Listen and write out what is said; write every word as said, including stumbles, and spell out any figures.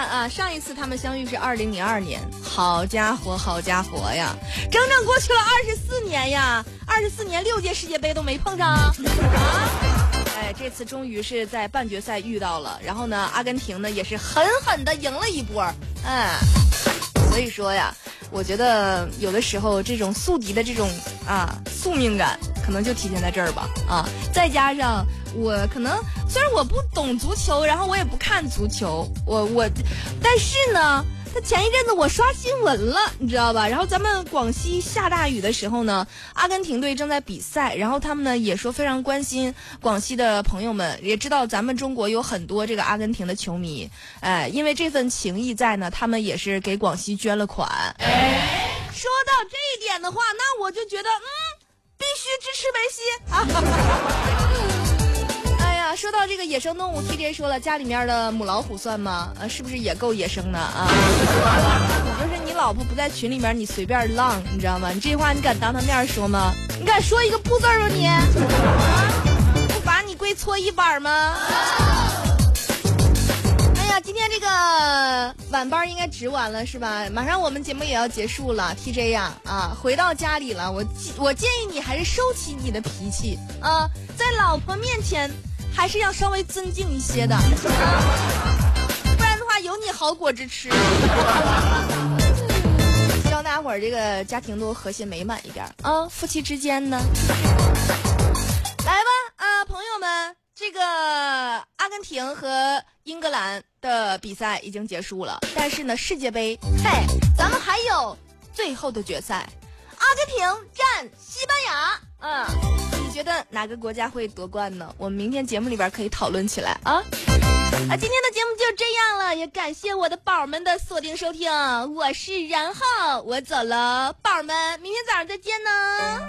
啊，上一次他们相遇是二零零二年，好家伙，好家伙呀，整整过去了二十四年呀，二十四年六届世界杯都没碰上啊！哎，这次终于是在半决赛遇到了，然后呢，阿根廷呢也是狠狠的赢了一波，嗯，所以说呀，我觉得有的时候这种宿敌的这种啊宿命感，可能就体现在这儿吧，啊，再加上。我可能虽然我不懂足球，然后我也不看足球，我我，但是呢，他前一阵子我刷新闻了，你知道吧？然后咱们广西下大雨的时候呢，阿根廷队正在比赛，然后他们呢也说非常关心广西的朋友们，也知道咱们中国有很多这个阿根廷的球迷，哎，因为这份情谊在呢，他们也是给广西捐了款。哎，说到这一点的话，那我就觉得，嗯，必须支持梅西啊！说到这个野生动物 ，T J 说了，家里面的母老虎算吗？呃，是不是也够野生的啊？你就是你老婆不在群里面，你随便浪，你知道吗？你这话你敢当她面说吗？你敢说一个不字吗你？啊、不把你跪搓衣板吗？哎呀，今天这个晚班应该值完了是吧？马上我们节目也要结束了 ，T J 呀，啊，回到家里了，我我建议你还是收起你的脾气啊，在老婆面前。还是要稍微尊敬一些的，不然的话有你好果子吃。希望大家伙儿这个家庭都和谐美满一点啊，夫妻之间呢。来吧啊，朋友们，这个阿根廷和英格兰的比赛已经结束了，但是呢，世界杯，嘿，咱们还有最后的决赛，阿根廷战西班牙，嗯。你觉得哪个国家会夺冠呢？我们明天节目里边可以讨论起来啊！啊，今天的节目就这样了，也感谢我的宝们的锁定收听，我是然后我走了，宝们，明天早上再见呢。